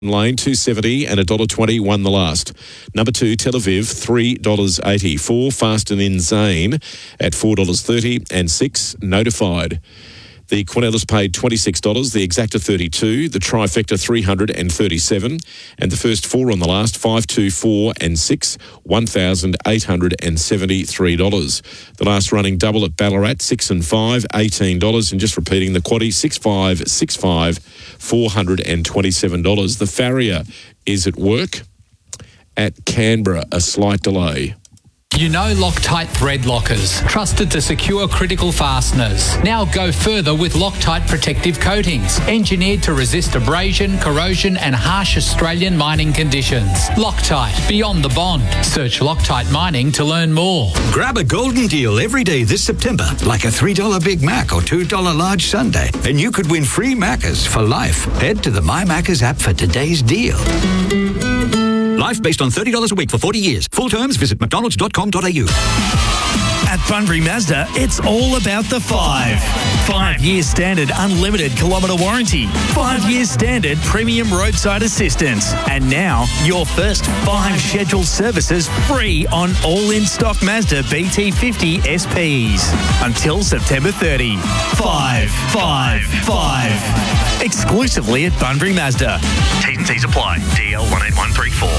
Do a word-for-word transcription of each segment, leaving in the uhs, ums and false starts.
Lane, two seventy and one dollar twenty won the last. Number two, Tel Aviv, three dollars eighty. Four, Fast and In Zane at four dollars thirty. And six, Notified. The Quinellas paid twenty-six dollars, the Exacta thirty-two, the Trifecta three hundred thirty-seven, and the first four on the last, five, two, four and six, one thousand eight hundred seventy-three dollars. The last running double at Ballarat, six and five, eighteen dollars, and just repeating the quaddie, six, five, six, five, four hundred twenty-seven dollars. The Farrier is at work at Canberra, a slight delay. You know Loctite thread lockers, trusted to secure critical fasteners. Now go further with Loctite protective coatings, engineered to resist abrasion, corrosion and harsh Australian mining conditions. Loctite, beyond the bond. Search Loctite Mining to learn more. Grab a golden deal every day this September, like a three dollar Big Mac or two dollar large sundae, and you could win free Maccas for life. Head to the My Maccas app for today's deal. Life based on thirty dollars a week for forty years. Full terms, visit mcdonalds dot com dot a u. At Bunbury Mazda, it's all about the five. Five years standard unlimited kilometre warranty. Five years standard premium roadside assistance. And now, your first five scheduled services free on all in-stock Mazda B T fifty S Ps. Until September thirtieth. Five, five, five. Exclusively at Bunbury Mazda. T's and C's apply. D L one eight one three four.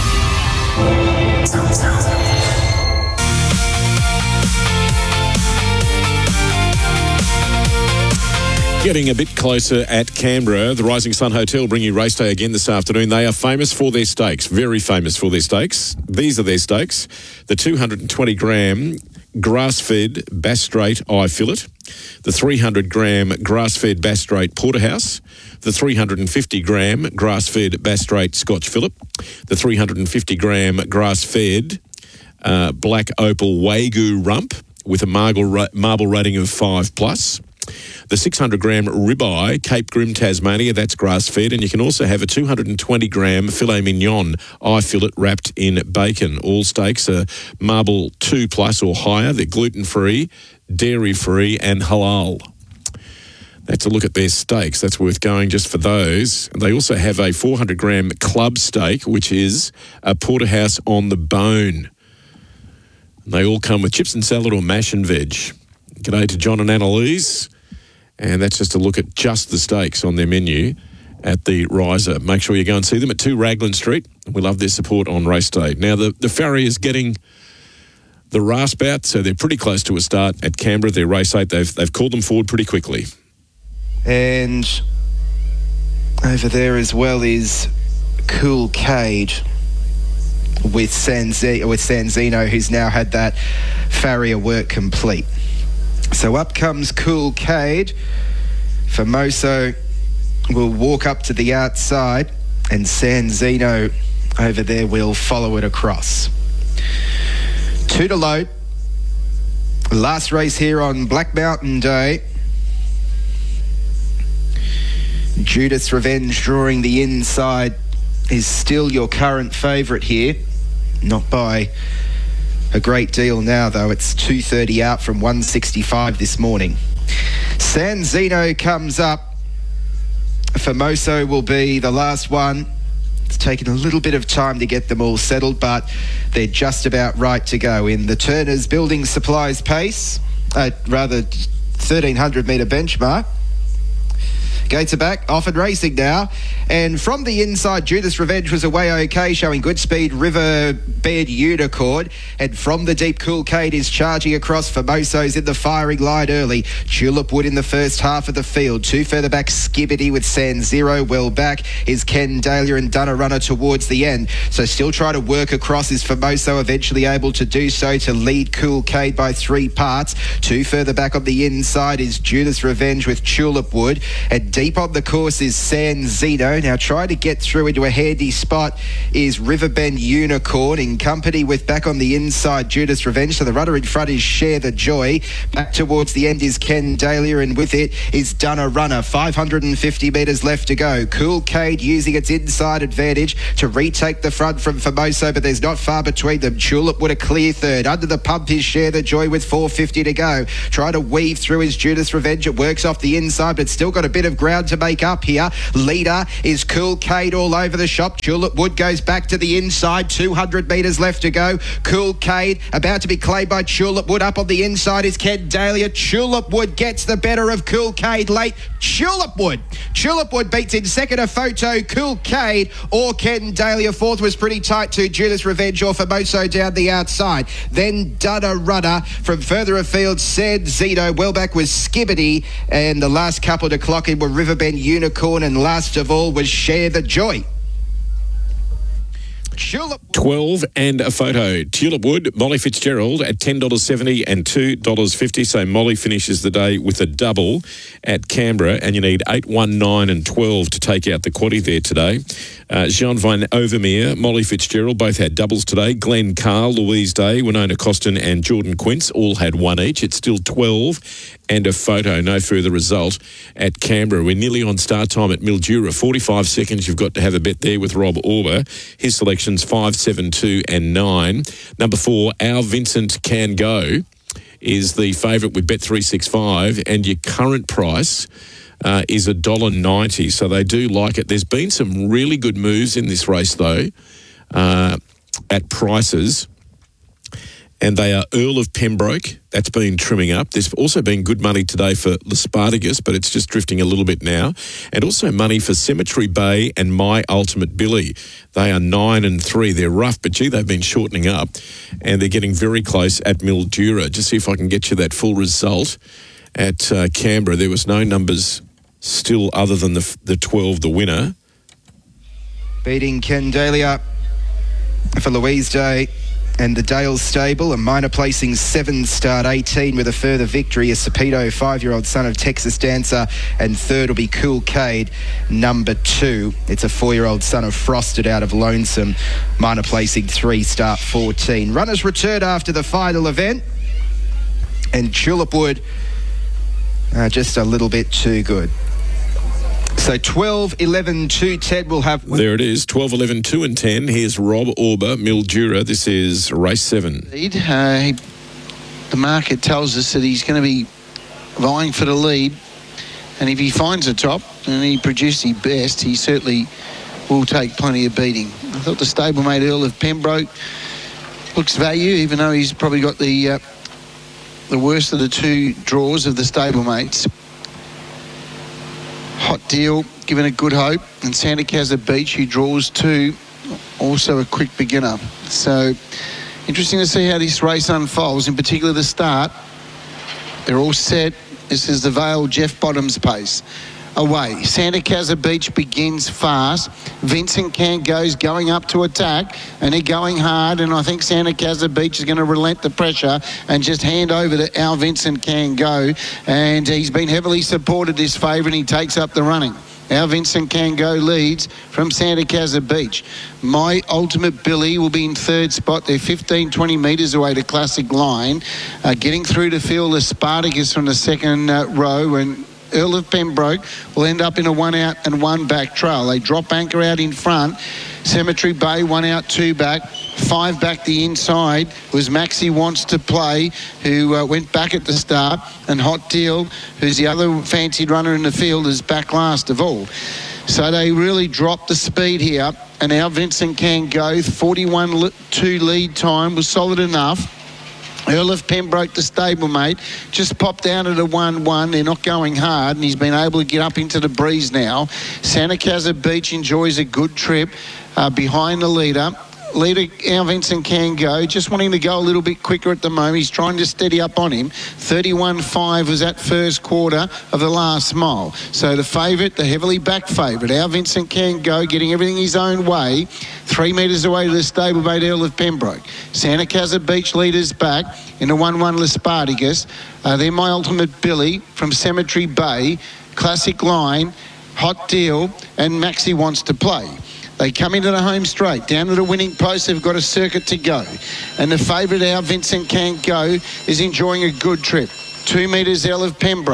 Getting a bit closer at Canberra, the Rising Sun Hotel bring you race day again this afternoon. They are famous for their steaks, very famous for their steaks. These are their steaks. The two hundred twenty gram grass-fed Bass Strait eye fillet, the three hundred gram grass-fed Bass Strait porterhouse, the three hundred fifty gram grass-fed Bass Strait Scotch fillet, the three hundred fifty gram grass-fed uh, black opal Wagyu rump with a marble, marble rating of five plus, the six hundred gram ribeye Cape Grim Tasmania, that's grass-fed, and you can also have a two hundred twenty gram filet mignon eye fillet wrapped in bacon. All steaks are marble two plus or higher. They're gluten-free, dairy-free and halal. That's a look at their steaks. That's worth going just for those. They also have a four hundred gram club steak, which is a porterhouse on the bone. And they all come with chips and salad or mash and veg. G'day to John and Annalise. And that's just a look at just the steaks on their menu at the Riser. Make sure you go and see them at two Raglan Street. We love their support on race day. Now, the, the Farrier is getting the rasp out, so they're pretty close to a start at Canberra. Their race eight, they've, they've called them forward pretty quickly. And over there as well is Cool Cade with, Sanzi- with Sanzino, who's now had that Farrier work complete. So up comes Cool Cade. Formoso will walk up to the outside, and Sanzino over there will follow it across. Two to load. Last race here on Black Mountain Day. Judas Revenge drawing the inside is still your current favourite here. Not by a great deal now, though. It's two thirty out from one sixty-five this morning. Sanzino comes up. Formoso will be the last one. It's taken a little bit of time to get them all settled, but they're just about right to go in the Turner's Building Supplies pace, uh, rather thirteen hundred metre benchmark. Gates are back, off and racing now. And from the inside, Judas Revenge was away okay, showing good speed, Riverbed Unicorn. And from the deep, Cool Cade is charging across. Formoso's in the firing line early. Tulip Wood in the first half of the field. Two further back, Skibbity with San Zero. Well back is Ken Dahlia and Dunna Runner towards the end. So still try to work across. Is Formoso eventually able to do so to lead Cool Cade by three parts? Two further back on the inside is Judas Revenge with Tulip Wood. And deep on the course is Sanzino. Now trying to get through into a handy spot is Riverbend Unicorn in company with back on the inside Judas Revenge. So the runner in front is Share the Joy. Back towards the end is Ken Dahlia, and with it is Dunna Runner. five hundred fifty metres left to go. Cool Cade using its inside advantage to retake the front from Formoso, but there's not far between them. Tulip Wood a clear third. Under the pump is Share the Joy with four fifty to go. Trying to weave through is Judas Revenge. It works off the inside, but it's still got a bit of ground to make up here. Leader is Cool Cade all over the shop. Tulip Wood goes back to the inside. two hundred metres left to go. Cool Cade about to be clayed by Tulip Wood. Up on the inside is Ken Dahlia. Tulip Wood gets the better of Cool Cade late. Tulip Wood. Tulip Wood beats in second a photo Cool Cade or Ken Dahlia. Fourth was pretty tight to Judas Revenge or Formoso down the outside. Then Dudda Rudder from further afield said Zito. Well back was Skibbity, and the last couple to clock in were Riverbend Unicorn, and last of all was Share the Joy. Tulip. twelve and a photo. Tulip Wood, Molly Fitzgerald at ten dollars seventy and two dollars fifty. So Molly finishes the day with a double at Canberra, and you need eight, one, nine and twelve to take out the quaddie there today. Uh, Jean Van Overmeer, Molly Fitzgerald both had doubles today. Glenn Carl, Louise Day, Winona Costin and Jordan Quince all had one each. It's still twelve and a photo. No further result at Canberra. We're nearly on start time at Mildura. forty-five seconds you've got to have a bet there with Rob Auber. His selections five, seven, two and nine. Number four, Our Vincent Can Go is the favourite with Bet three sixty-five, and your current price uh, is one dollar ninety. So they do like it. There's been some really good moves in this race though uh, at prices. And they are Earl of Pembroke. That's been trimming up. There's also been good money today for Spartacus, but it's just drifting a little bit now. And also money for Cemetery Bay and My Ultimate Billy. They are nine and three. They're rough, but gee, they've been shortening up. And they're getting very close at Mildura. Just see if I can get you that full result at uh, Canberra. There was no numbers still other than the, the twelve, the winner. Beating Ken Dahlia for Louise Day. And the Dale Stable, a minor placing seven, start eighteen with a further victory. A Sapido, five-year-old son of Texas Dancer, and third will be Cool Cade, number two. It's a four-year-old son of Frosted out of Lonesome, minor placing three, start fourteen. Runners return after the final event, and Tulip Wood uh, just a little bit too good. So twelve, eleven, two, ten will have... There it is, twelve, eleven, two and ten. Here's Rob Auber, Mildura. This is race seven. Lead. Uh, he, the market tells us that he's going to be vying for the lead. And if he finds a top and he produces his best, he certainly will take plenty of beating. I thought the stablemate Earl of Pembroke looks value, even though he's probably got the, uh, the worst of the two draws of the stablemates. Hot Deal, given a good hope, and Santa Casa Beach, who draws two, also a quick beginner. So, interesting to see how this race unfolds, in particular the start. They're all set. This is the Vale Jeff Bottoms pace. Away. Santa Casa Beach begins fast. Vincent Can goes going up to attack, and they're going hard, and I think Santa Casa Beach is going to relent the pressure and just hand over to Our Vincent Can Go, and he's been heavily supported, this favourite, and he takes up the running. Our Vincent Can Go leads from Santa Casa Beach. My Ultimate Billy will be in third spot. They're fifteen, twenty metres away to Classic Line. Uh, getting through to field the Spartacus from the second uh, row, and Earl of Pembroke will end up in a one out and one back trail. They drop anchor out in front. Cemetery Bay, one out, two back. Five back the inside was Maxi Wants to Play, who uh, went back at the start. And Hot Deal, who's the other fancied runner in the field, is back last of all. So they really dropped the speed here. And now Vincent Can Go, forty-one two lead time was solid enough. Earl of Pembroke, the stablemate, just popped down at a one one. They're not going hard, and he's been able to get up into the breeze now. Santa Casa Beach enjoys a good trip uh, behind the leader. Leader, Our Vincent Can Go, just wanting to go a little bit quicker at the moment. He's trying to steady up on him. thirty-one five was that first quarter of the last mile. So the favourite, the heavily backed favourite, Our Vincent Can Go, getting everything his own way. Three metres away to the stablemate Earl of Pembroke. Santa Casa Beach leaders back in the one one Les Spartacus. Uh, they're My Ultimate Billy from Cemetery Bay, Classic Line, Hot Deal, and Maxi Wants to Play. They come into the home straight, down to the winning post. They've got a circuit to go. And the favourite, Our Vincent Can Go, is enjoying a good trip. Two metres Earl of Pembroke.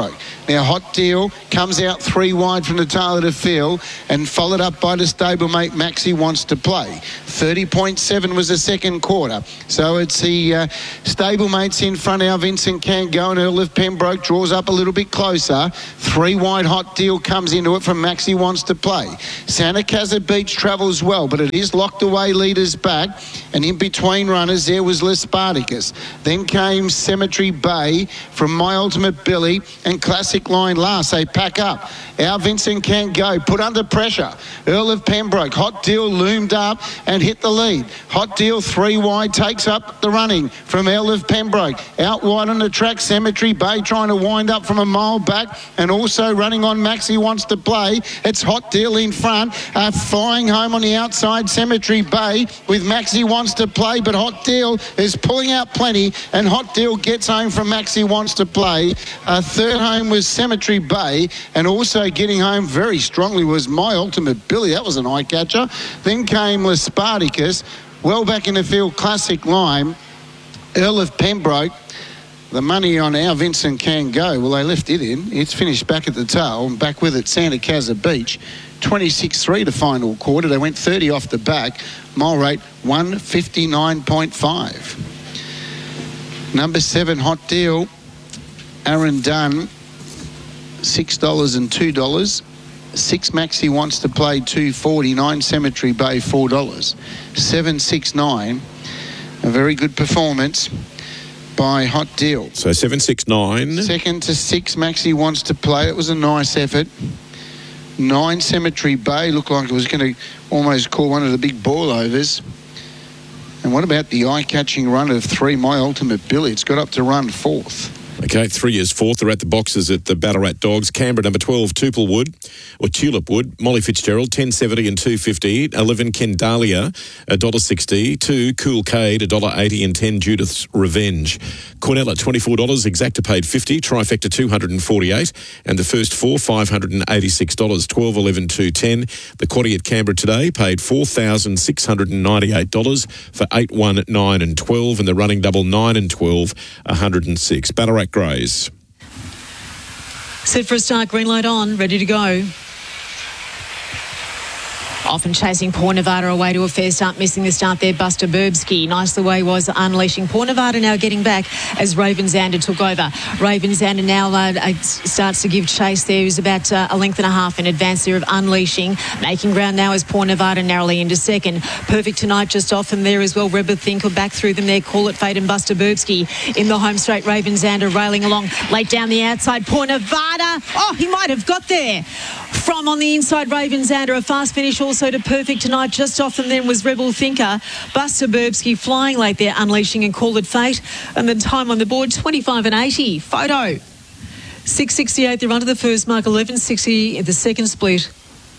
Now, Hot Deal comes out three wide from the tail of the field and followed up by the stablemate Maxi Wants to Play. thirty point seven was the second quarter. So it's the uh, stablemates in front. Our Vincent Can Go, and Earl of Pembroke draws up a little bit closer. Three wide Hot Deal comes into it from Maxi Wants to Play. Santa Casa Beach travels well, but it is locked away leaders back, and in between runners there was Les Spartacus. Then came Cemetery Bay from My Ultimate Billy and Classic Line last. They pack up. Our Vincent Can Go, put under pressure. Earl of Pembroke, Hot Deal loomed up and hit the lead. Hot Deal three wide takes up the running from Earl of Pembroke. Out wide on the track, Cemetery Bay trying to wind up from a mile back, and also running on Maxi Wants to Play. It's Hot Deal in front, uh, flying home on the outside, Cemetery Bay with Maxi Wants to Play, but Hot Deal is pulling out plenty, and Hot Deal gets home from Maxi Wants to Play. Uh, third home was Cemetery Bay, and also getting home very strongly was My Ultimate Billy. That was an eye catcher. Then came Les Spartacus, well back in the field, Classic Lime, Earl of Pembroke. The money on Our Vincent Can Go, well, they left it in. It's finished back at the tail, and back with it Santa Casa Beach. twenty-six three to final quarter. They went thirty off the back. Mile rate one fifty-nine point five. Number seven, Hot Deal, Aaron Dunn, six dollars and two dollars. Six Maxi Wants to Play, two forty-nine. Cemetery Bay, four dollars. seven six nine, a very good performance by Hot Deal. So seven six nine. Second to six, Maxi Wants to Play. It was a nice effort. Nine, Cemetery Bay, looked like it was going to almost call one of the big ball overs. And what about the eye-catching run of three, My Ultimate Billy? It's got up to run fourth. Okay, three years fourth. They're at the boxes at the Ballarat Dogs. Canberra, number twelve, Tuplewood, or Tulipwood. Molly Fitzgerald, ten seventy and two fifty. eleven, Kendalia, one dollar sixty. two, Cool Cade, one dollar eighty. And ten, Judith's Revenge. Cornella, twenty-four dollars. Exacta paid fifty. Trifecta, two hundred forty-eight. And the first four, five hundred eighty-six dollars. twelve, eleven, two, ten. The quaddie at Canberra today paid four thousand six hundred ninety-eight dollars for eight, one, nine and twelve. And the running double nine and twelve, one hundred six. Ballarat Grays. Set for a start, green light on, ready to go. Often chasing Port Nevada away to a fair start, missing the start there, Buster Burbsky. Nice the way was unleashing. Port Nevada now getting back as Ravenzander took over. Ravenzander now uh, starts to give chase there. He's about uh, a length and a half in advance there of unleashing. Making ground now as Port Nevada narrowly into second. Perfect Tonight just off them there as well. Rebel Thinker back through them there. Call It Fate and Buster Burbsky in the home straight. Ravenzander railing along late down the outside. Port Nevada. Oh, he might have got there. From on the inside, Ravenzander, a fast finish also to Perfect Tonight. Just off them then was Rebel Thinker. Buster Burbsky flying late there, unleashing and Call It Fate. And the time on the board, twenty-five and eighty. Photo. six sixty-eight, they're under the first mark, eleven sixty in the second split.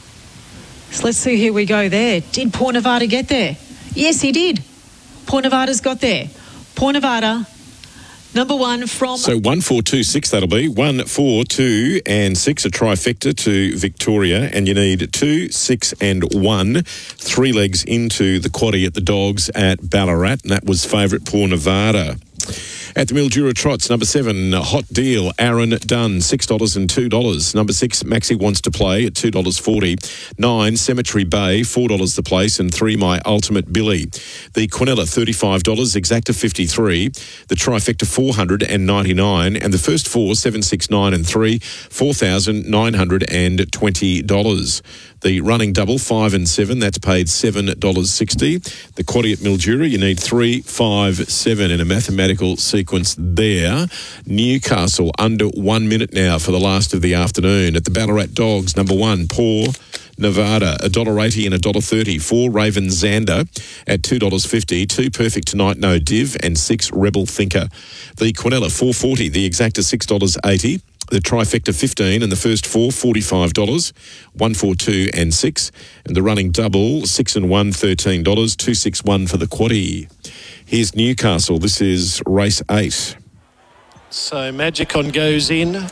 So let's see, here we go there. Did Port Nevada get there? Yes, he did. Port Nevada's got there. Port Nevada, number one from... So one, four, two, six, that'll be. One, four, two and six, a trifecta to Victoria. And you need two, six and one. Three legs into the quaddie at the Dogs at Ballarat. And that was favourite Port Nevada. At the Mildura Trots, number seven, Hot Deal, Aaron Dunn, six dollars and two dollars. Number six, Maxi Wants to Play at two dollars forty. Nine, Cemetery Bay, four dollars the place. And three, My Ultimate Billy. The Quinella, thirty-five dollars. Exacta, fifty-three. The Trifecta, four hundred ninety-nine. And the first four, seven, six, nine and three, four thousand nine hundred twenty dollars. The running double, five and seven, that's paid seven dollars sixty. The quaddie at Mildura, you need three, five, seven in a mathematical sequence there. Newcastle, under one minute now for the last of the afternoon. At the Ballarat Dogs, number one, Port Nevada, one dollar eighty and one dollar thirty. Four, Ravenzander at two dollars fifty. Two, Perfect Tonight, no div. And six, Rebel Thinker. The Quinella, four forty. The Exacta, six dollars eighty. The Trifecta, fifteen, and the first four, forty-five dollars. One, four, two, and six. And the running double, six and one, thirteen dollars. Two, six, one for the quaddie. Here's Newcastle. This is race eight. So Magicon goes in.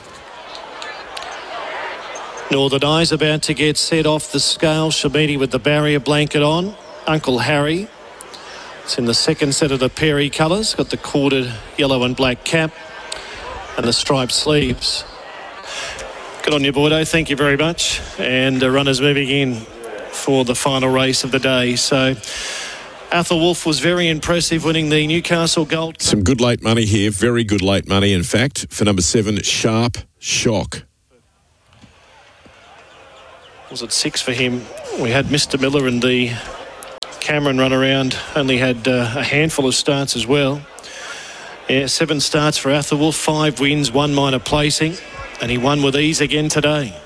Northern Eyes about to get set off the scale. Shamini with the barrier blanket on. Uncle Harry. It's in the second set of the Perry colours. Got the corded yellow and black cap and the striped sleeves. Good on you, Boydo. Thank you very much. And uh, runners moving in for the final race of the day. So Athol Wolf was very impressive, winning the Newcastle Gold. Some good late money here. Very good late money, in fact, for number seven, Sharp Shock. Was it six for him? We had Mister Miller and the Cameron run around. Only had uh, a handful of starts as well. Yeah, seven starts for Athol Wolf, five wins, one minor placing, and he won with ease again today.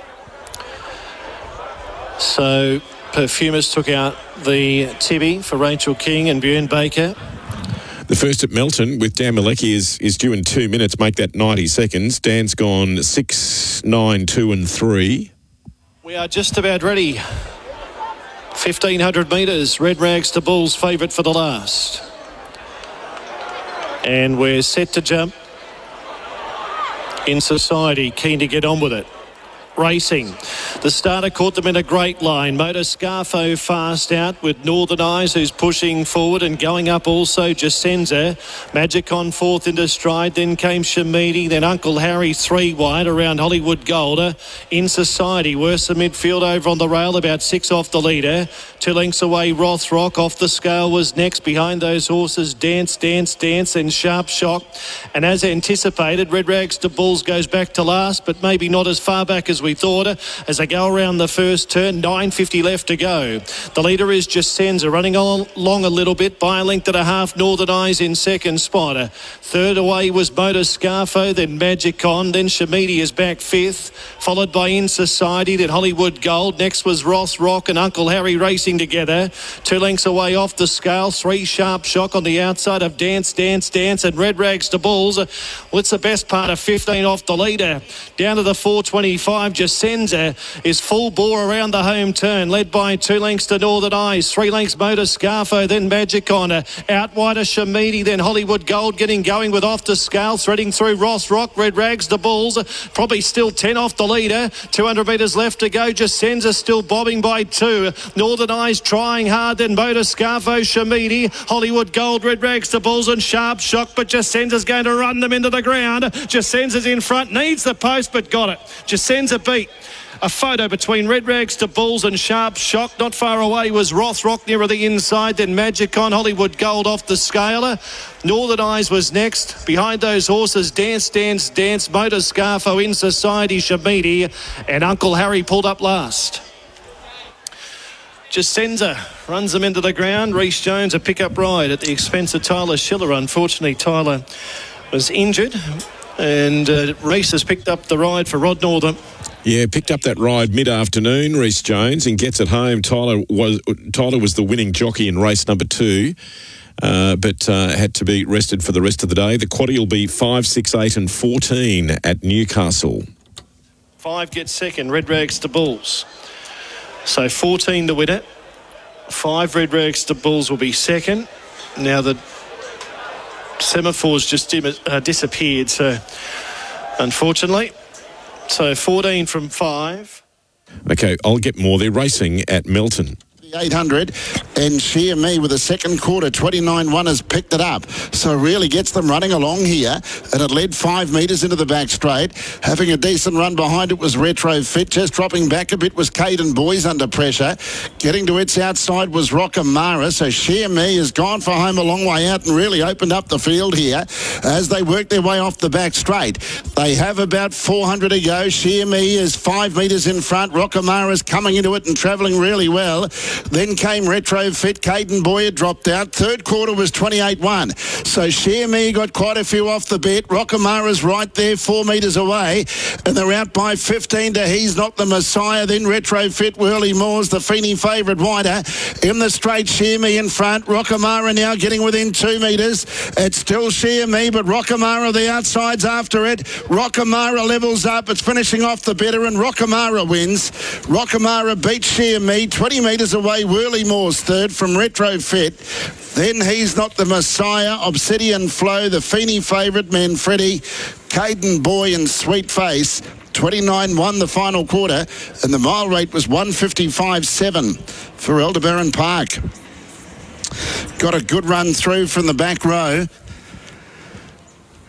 So Perfumers took out the Tibby for Rachel King and Bjorn Baker. The first at Melton with Dan Malecki is, is due in two minutes, make that ninety seconds. Dan's gone six, nine, two and three. We are just about ready. fifteen hundred metres, Red Rags to Bulls, favourite for the last. And we're set to jump. In Society, keen to get on with it. Racing. The starter caught them in a great line. Motor Scarfo fast out with Northern Eyes, who's pushing forward and going up also. Jacenza. Magicon fourth into stride. Then came Shamidi. Then Uncle Harry three wide around Hollywood Golder. In Society. Worse than midfield over on the rail. About six off the leader. Two lengths away. Rothrock off the scale was next. Behind those horses. Dance, Dance, Dance and Sharp Shock. And as anticipated, Red Rags to Bulls goes back to last, but maybe not as far back as we thought as they go around the first turn. Nine fifty left to go. The leader is Jacenza, running along a little bit by a length and a half. Northern Eyes in second spot. Third away was Motor Scarfo, then Magicon, then Shamidi is back fifth, followed by In Society, then Hollywood Gold. Next was Ross Rock and Uncle Harry racing together. Two lengths away off the scale. Three Sharp Shock on the outside of Dance, Dance, Dance and Red Rags to Bulls. Well, it's the best part of fifteen off the leader. Down to the four twenty-five. Jacenza is full bore around the home turn, led by two lengths to Northern Eyes, three lengths Motor Scarfo, then Magicon, out wider Shamidi, then Hollywood Gold getting going with off the scale, threading through Ross Rock, Red Rags to Bulls, probably still ten off the leader, two hundred metres left to go. Jacenza still bobbing by two, Northern Eyes trying hard, then Motor Scarfo, Shamidi, Hollywood Gold, Red Rags to Bulls and Sharp Shock, but Jacenza's going to run them into the ground. Jacenza's in front, needs the post but got it. Jacenza beat. A photo between Red Rags to Bulls and Sharp Shock. Not far away was Rothrock nearer the inside, then Magicon, Hollywood Gold off the scaler. Northern Eyes was next. Behind those horses, Dance, Dance, Dance, Motor Scarfo, In Society, Shamidi, and Uncle Harry pulled up last. Jacenza runs them into the ground. Rhys Jones, a pickup ride at the expense of Tyler Schiller. Unfortunately, Tyler was injured, and uh, Rhys has picked up the ride for Rod Northam. Yeah, picked up that ride mid-afternoon, Rhys Jones, and gets it home. Tyler was Tyler was the winning jockey in race number two, uh, but uh, had to be rested for the rest of the day. The quaddie will be five, six, eight and fourteen at Newcastle. Five gets second, Red Rags to Bulls. So fourteen to win it. Five Red Rags to Bulls will be second. Now the semaphore's just dim- uh, disappeared, so unfortunately... So fourteen from five. Okay, I'll get more. They're racing at Melton. eight hundred and Sheer Me with a second quarter twenty-nine one has picked it up, so really gets them running along here, and it led five metres into the back straight. Having a decent run behind it was Retro Fit. Just dropping back a bit was Caden Boys under pressure. Getting to its outside was Rockamara, so Sheer Me has gone for home a long way out and really opened up the field here as they work their way off the back straight. They have about four hundred to go. Sheer Me is five metres in front. Rockamara's coming into it and travelling really well. Then came Retro Fit. Caden Boyer dropped out. Third quarter was twenty-eight one. So Share Me got quite a few off the bit. Rockamara's right there, four metres away. And they're out by fifteen to He's Not the Messiah. Then Retro Fit, Whirly Moores, the Feeney favourite wider. In the straight, Share Me in front. Rockamara now getting within two metres. It's still Share Me, but Rockamara, the outside's after it. Rockamara levels up. It's finishing off the better, and Rockamara wins. Rockamara beats Share Me. twenty metres away, Whirly Moores third from Retro Fit. Then He's Not the Messiah, Obsidian Flow, the Feeney favourite, Manfredi, Caden Boy and Sweet Face. twenty-nine one the final quarter, and the mile rate was one fifty-five seven for Aldebaran Park. Got a good run through from the back row.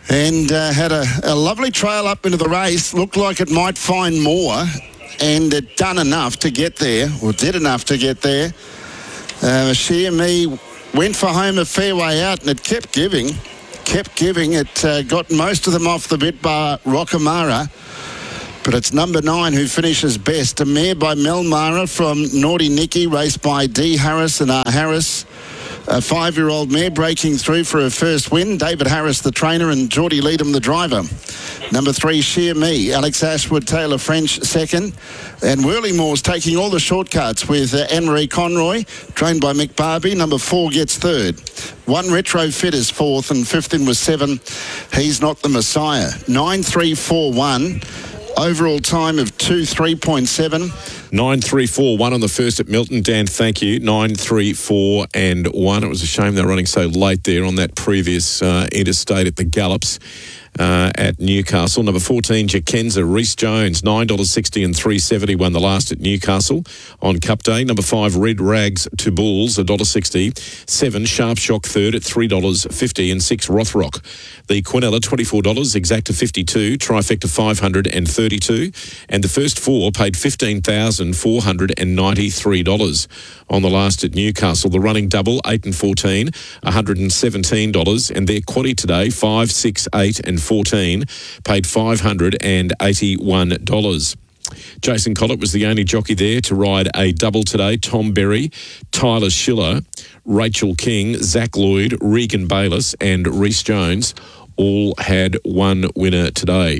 and uh, had a, a lovely trail up into the race. Looked like it might find more, and it done enough to get there, or did enough to get there. Uh, Sheer Me went for home a fair way out, and it kept giving, kept giving. It uh, got most of them off the bit bar Rockamara, but it's number nine who finishes best. A mare by Mel Mara from Naughty Nicky, raced by D. Harris and R. Harris. A five-year-old mare breaking through for her first win. David Harris, the trainer, and Geordie Leadham, the driver. Number three, Sheer Me. Alex Ashwood, Taylor French, second. And Whirlingmore's taking all the shortcuts with uh, Anne-Marie Conroy, trained by Mick Barbie. Number four gets third. One Retrofit is fourth, and fifth in was seven. He's Not the Messiah. nine three four one. Overall time of two three point seven. nine three four one on the first at Milton. Dan, thank you. nine three four and one. It was a shame they were running so late there on that previous uh, interstate at the Gallops uh, at Newcastle. Number fourteen, Jakenza, Reece Jones, nine dollars sixty and three seventy won the last at Newcastle on Cup Day. Number five, Red Rags to Bulls, one dollar sixty. seven, Sharp Shock third at three dollars fifty, and six, Rothrock. The Quinella, twenty-four dollars, Exacta fifty-two, Trifecta five hundred thirty-two, and the first four paid fifteen thousand four hundred ninety-three dollars on the last at Newcastle. The running double, eight and fourteen, one hundred seventeen dollars, and their quaddie today, five, six, eight and fourteen, paid five hundred eighty-one dollars. Jason Collett was the only jockey there to ride a double today. Tom Berry, Tyler Schiller, Rachel King, Zach Lloyd, Regan Bayliss and Reece Jones all had one winner today.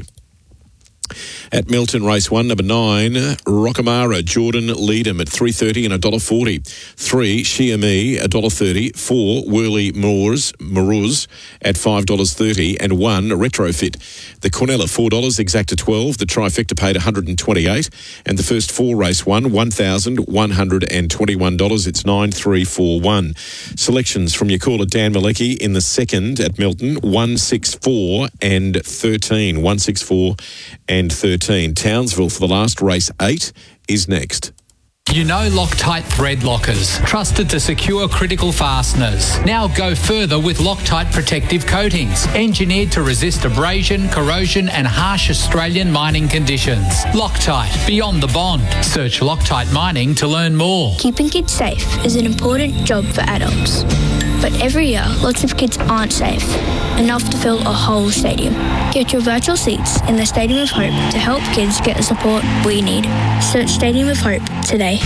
At Milton, race one, number nine, Rockamara, Jordan Leadham at three thirty and one dollar forty. Three, Sheer Me, one dollar thirty. Four, Whirly Moors, Maruz at five dollars thirty. And one, Retrofit. The Cornella, four dollars, Exacta twelve. The Trifecta paid one hundred twenty-eight. And the first four, race one, one thousand one hundred twenty-one dollars. It's nine three four one. Selections from your caller Dan Malecki in the second at Milton, one six four and thirteen. one six four and thirteen. Townsville for the last, race eight is next. You know Loctite thread lockers, trusted to secure critical fasteners. Now go further with Loctite protective coatings, engineered to resist abrasion, corrosion and harsh Australian mining conditions. Loctite, beyond the bond. Search Loctite Mining to learn more. Keeping kids safe is an important job for adults. But every year, lots of kids aren't safe enough to fill a whole stadium. Get your virtual seats in the Stadium of Hope to help kids get the support we need. Search Stadium of Hope today.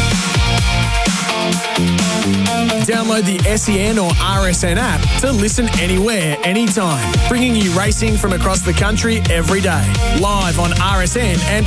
Download the S E N or R S N app to listen anywhere, anytime, bringing you racing from across the country every day, live on R S N and